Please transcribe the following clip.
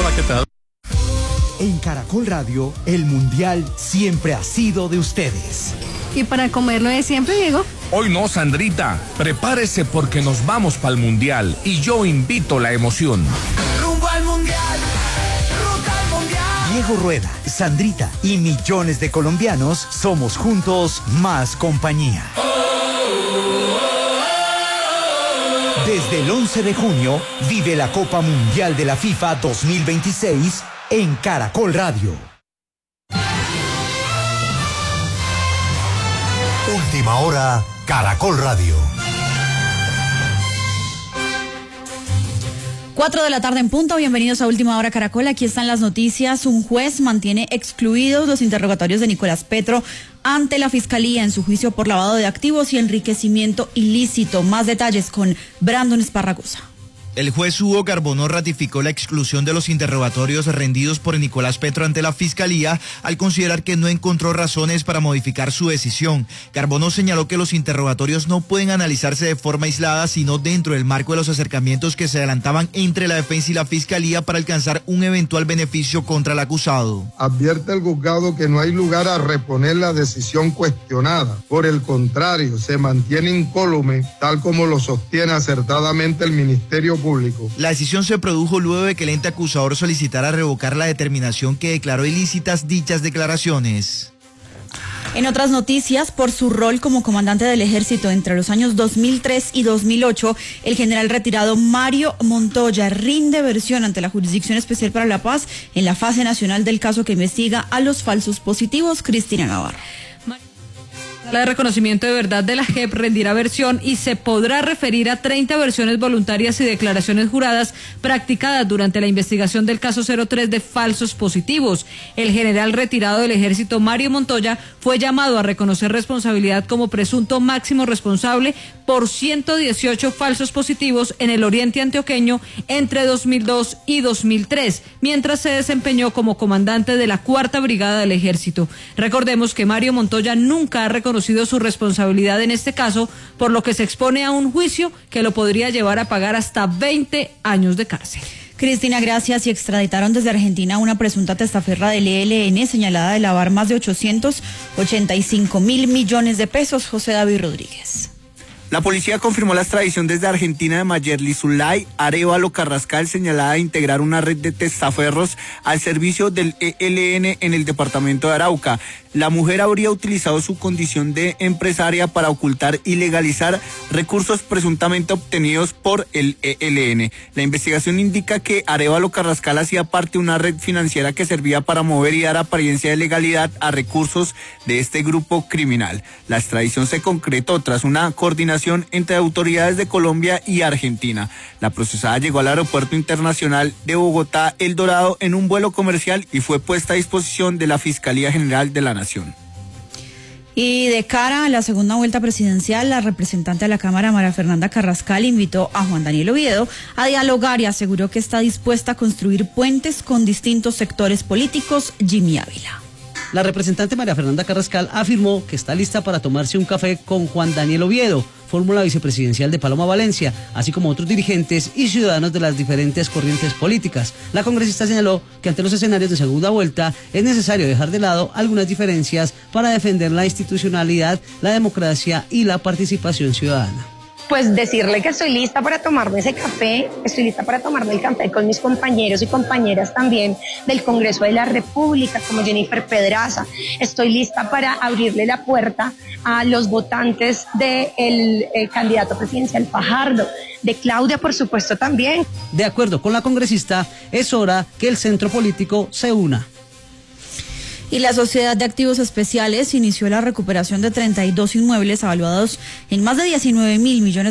Hola, ¿qué tal? En Caracol Radio, el Mundial siempre ha sido de ustedes. ¿Y para comerlo de siempre, Diego? Hoy no, Sandrita. Prepárese porque nos vamos para el Mundial y yo invito la emoción. Rumbo al Mundial, ruta al Mundial. Diego Rueda, Sandrita y millones de colombianos somos juntos más compañía. Desde el 11 de junio, vive la Copa Mundial de la FIFA 2026 en Caracol Radio. Última hora, Caracol Radio. 4 de la tarde en punto, bienvenidos a Última Hora Caracol, aquí están las noticias. Un juez mantiene excluidos los interrogatorios de Nicolás Petro ante la Fiscalía en su juicio por lavado de activos y enriquecimiento ilícito. Más detalles con Brandon Esparragosa. El juez Hugo Carbonó ratificó la exclusión de los interrogatorios rendidos por Nicolás Petro ante la Fiscalía al considerar que no encontró razones para modificar su decisión. Carbonó señaló que los interrogatorios no pueden analizarse de forma aislada, sino dentro del marco de los acercamientos que se adelantaban entre la defensa y la Fiscalía para alcanzar un eventual beneficio contra el acusado. Advierte el juzgado que no hay lugar a reponer la decisión cuestionada. Por el contrario, se mantiene incólume, tal como lo sostiene acertadamente el Ministerio Público. La decisión se produjo luego de que el ente acusador solicitara revocar la determinación que declaró ilícitas dichas declaraciones. En otras noticias, por su rol como comandante del ejército entre los años 2003 y 2008, el general retirado Mario Montoya rinde versión ante la Jurisdicción Especial para la Paz en la fase nacional del caso que investiga a los falsos positivos. Cristina Navarro. La de reconocimiento de verdad de la JEP rendirá versión y se podrá referir a 30 versiones voluntarias y declaraciones juradas practicadas durante la investigación del caso 03 de falsos positivos. El general retirado del ejército Mario Montoya fue llamado a reconocer responsabilidad como presunto máximo responsable por 118 falsos positivos en el oriente antioqueño entre 2002 y 2003, mientras se desempeñó como comandante de la 4ª Brigada del Ejército. Recordemos que Mario Montoya nunca ha reconocido su responsabilidad en este caso, por lo que se expone a un juicio que lo podría llevar a pagar hasta 20 años de cárcel. Cristina, gracias. Y extraditaron desde Argentina a una presunta testaferra del ELN señalada de lavar más de 885.000 millones de pesos. José David Rodríguez. La policía confirmó la extradición desde Argentina de Mayerly Zulay Arévalo Carrascal, señalada de integrar una red de testaferros al servicio del ELN en el departamento de Arauca. La mujer habría utilizado su condición de empresaria para ocultar y legalizar recursos presuntamente obtenidos por el ELN. La investigación indica que Arévalo Carrascal hacía parte de una red financiera que servía para mover y dar apariencia de legalidad a recursos de este grupo criminal. La extradición se concretó tras una coordinación entre autoridades de Colombia y Argentina. La procesada llegó al Aeropuerto Internacional de Bogotá El Dorado en un vuelo comercial y fue puesta a disposición de la Fiscalía General de la Nación. Y de cara a la segunda vuelta presidencial, la representante de la Cámara, María Fernanda Carrascal, invitó a Juan Daniel Oviedo a dialogar y aseguró que está dispuesta a construir puentes con distintos sectores políticos. Jimmy Ávila. La representante María Fernanda Carrascal afirmó que está lista para tomarse un café con Juan Daniel Oviedo, fórmula vicepresidencial de Paloma Valencia, así como otros dirigentes y ciudadanos de las diferentes corrientes políticas. La congresista señaló que ante los escenarios de segunda vuelta es necesario dejar de lado algunas diferencias para defender la institucionalidad, la democracia y la participación ciudadana. Pues decirle que estoy lista para tomarme ese café, estoy lista para tomarme el café con mis compañeros y compañeras también del Congreso de la República, como Jennifer Pedraza. Estoy lista para abrirle la puerta a los votantes del candidato presidencial Fajardo, de Claudia, por supuesto, también. De acuerdo con la congresista, es hora que el centro político se una. Y la Sociedad de Activos Especiales inició la recuperación de 32 inmuebles evaluados en más de 19.000 millones